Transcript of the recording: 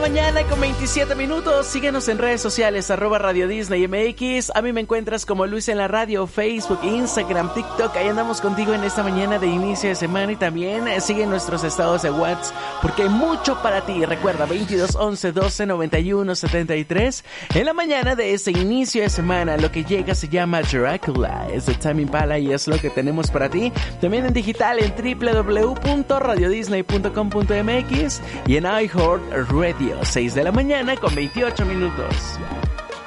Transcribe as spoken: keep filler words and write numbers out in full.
mañana con veintisiete minutos. Síguenos en redes sociales, arroba Radio Disney M X. A mí me encuentras como Luis en la Radio, Facebook, Instagram, TikTok. Ahí andamos contigo en esta mañana de inicio de semana. Y también eh, sigue nuestros estados de WhatsApp, porque hay mucho para ti. Recuerda, veintidós once doce noventa y uno setenta y tres. En la mañana de este inicio de semana, lo que llega se llama Dracula. Es de Tame Impala y es lo que tenemos para ti. También en digital en doble u doble u doble u punto radio disney punto com punto m x y en iHeart Radio, seis de la mañana con veintiocho minutos.